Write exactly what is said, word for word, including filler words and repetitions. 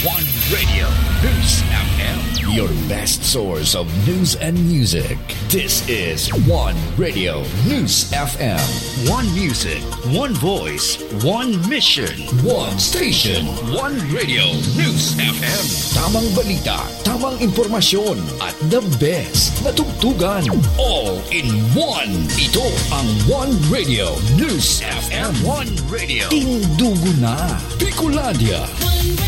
One Radio News F M, your best source of news and music. This is One Radio News F M. One music, one voice, one mission, one station, one Radio News F M. Tamang balita, tamang impormasyon, at the best na tugtugan. All in one. Ito ang One Radio News F M. One Radio. Tindugo na. Bicolandia.